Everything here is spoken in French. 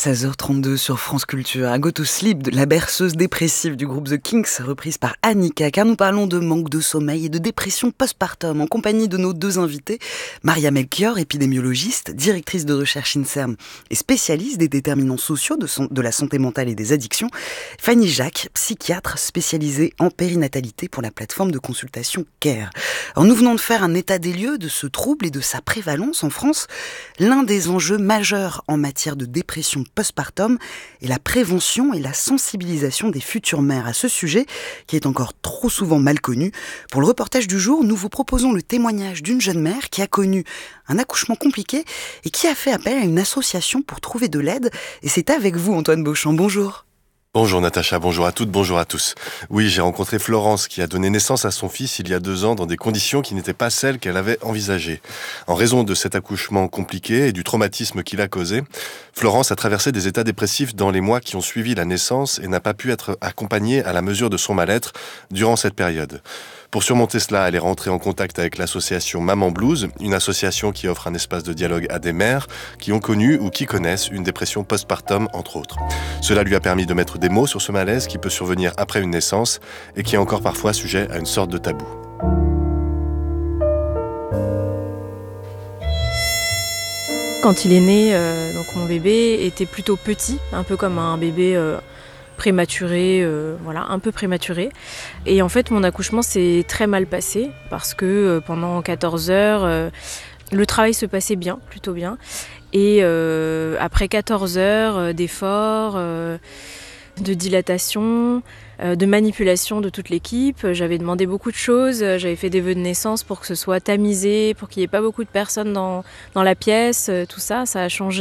16h32 sur France Culture. I Go to Sleep, la berceuse dépressive du groupe The Kinks, reprise par Annika, car nous parlons de manque de sommeil et de dépression postpartum en compagnie de nos deux invités, Maria Melchior, épidémiologiste, directrice de recherche INSERM et spécialiste des déterminants sociaux de la santé mentale et des addictions, Fanny Jacques, psychiatre spécialisée en périnatalité pour la plateforme de consultation CARE. Alors nous venons de faire un état des lieux de ce trouble et de sa prévalence en France. L'un des enjeux majeurs en matière de dépression postpartum est la prévention et la sensibilisation des futures mères à ce sujet qui est encore trop souvent mal connu. Pour le reportage du jour, nous vous proposons le témoignage d'une jeune mère qui a connu un accouchement compliqué et qui a fait appel à une association pour trouver de l'aide. Et c'est avec vous, Antoine Beauchamp. Bonjour. Bonjour Natacha, bonjour à toutes, bonjour à tous. Oui, j'ai rencontré Florence qui a donné naissance à son fils il y a 2 ans dans des conditions qui n'étaient pas celles qu'elle avait envisagées. En raison de cet accouchement compliqué et du traumatisme qu'il a causé, Florence a traversé des états dépressifs dans les mois qui ont suivi la naissance et n'a pas pu être accompagnée à la mesure de son mal-être durant cette période. Pour surmonter cela, elle est rentrée en contact avec l'association Maman Blues, une association qui offre un espace de dialogue à des mères qui ont connu ou qui connaissent une dépression postpartum, entre autres. Cela lui a permis de mettre des mots sur ce malaise qui peut survenir après une naissance et qui est encore parfois sujet à une sorte de tabou. Quand il est né, donc mon bébé était plutôt petit, un peu comme un bébé prématuré, un peu prématuré. Et en fait, mon accouchement s'est très mal passé parce que pendant 14 heures, le travail se passait bien, plutôt bien. Et après 14 heures d'efforts, de dilatation, de manipulation de toute l'équipe, j'avais demandé beaucoup de choses, j'avais fait des vœux de naissance pour que ce soit tamisé, pour qu'il n'y ait pas beaucoup de personnes dans la pièce, tout ça, ça a changé.